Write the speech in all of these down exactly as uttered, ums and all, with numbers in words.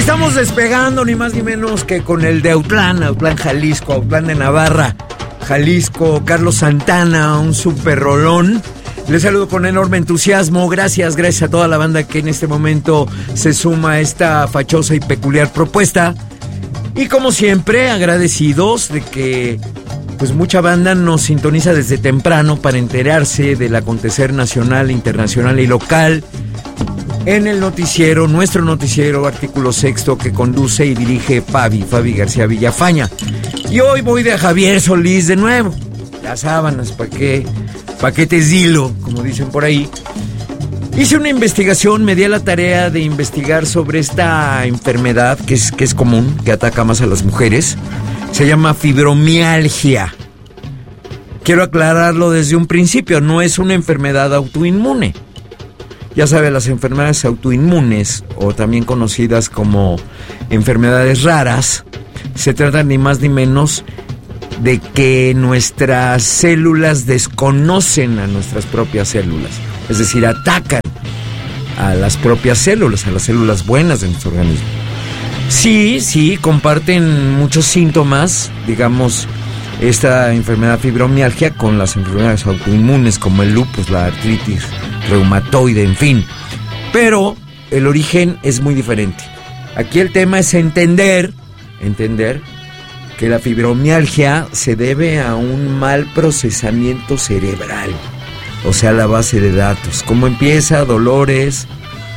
estamos despegando ni más ni menos que con el de Autlán, Autlán Jalisco, Autlán de Navarra, Jalisco, Carlos Santana, un super rolón. Les saludo con enorme entusiasmo, gracias, gracias a toda la banda que en este momento se suma a esta fachosa y peculiar propuesta. Y como siempre, agradecidos de que pues mucha banda nos sintoniza desde temprano para enterarse del acontecer nacional, internacional y local en el noticiero, nuestro noticiero Artículo Sexto, que conduce y dirige Fabi, Fabi García Villafaña. Y hoy voy de Javier Solís de nuevo. Las sábanas, ¿para qué? Paquetes de hilo, como dicen por ahí. Hice una investigación, me di a la tarea de investigar sobre esta enfermedad que es, que es común, que ataca más a las mujeres. Se llama fibromialgia. Quiero aclararlo desde un principio, no es una enfermedad autoinmune. Ya sabe, las enfermedades autoinmunes, o también conocidas como enfermedades raras, se tratan ni más ni menos de que nuestras células desconocen a nuestras propias células. Es decir, atacan a las propias células, a las células buenas de nuestro organismo. Sí, sí, comparten muchos síntomas, digamos, esta enfermedad fibromialgia con las enfermedades autoinmunes como el lupus, la artritis reumatoide, en fin. Pero el origen es muy diferente. Aquí el tema es entender, entender que la fibromialgia se debe a un mal procesamiento cerebral, o sea, la base de datos. ¿Cómo empieza? Dolores,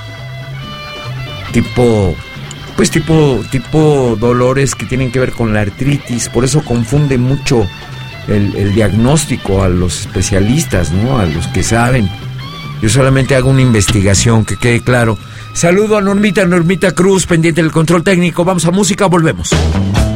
tipo, pues tipo, tipo dolores que tienen que ver con la artritis. Por eso confunde mucho el, el diagnóstico a los especialistas, ¿no? A los que saben. Yo solamente hago una investigación, que quede claro. Saludo a Normita, Normita Cruz, pendiente del control técnico. Vamos a música, volvemos.